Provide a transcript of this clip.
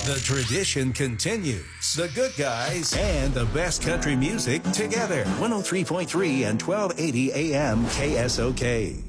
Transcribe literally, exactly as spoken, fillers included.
The tradition continues. The good guys and the best country music together. one oh three point three and twelve eighty A M K S O K.